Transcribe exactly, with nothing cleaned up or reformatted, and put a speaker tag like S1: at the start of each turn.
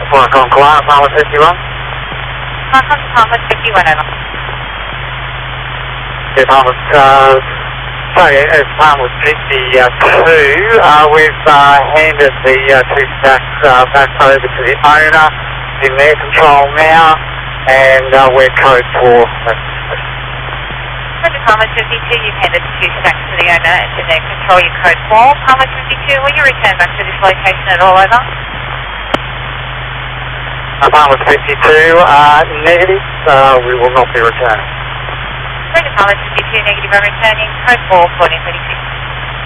S1: Work on Clark, Palmer fifty-one.
S2: Clark on Palmer fifty-one, over.
S1: Yeah, Palmer, uh, sorry, it's Palmer fifty-two. Uh, we've uh, handed the uh, two stacks uh, back over to the owner in their control now, and uh, we're code four.
S2: Roger, Palmer fifty-two, you've handed the two stacks to the owner and to their control, your code four. Palmer fifty-two, will you return back to this location at all, over?
S1: Uh, Palmer fifty-two, uh, negative, uh, we will not be returning.
S2: Roger, Palmer fifty-two, negative, I'm returning, code four, fourteen thirty-six.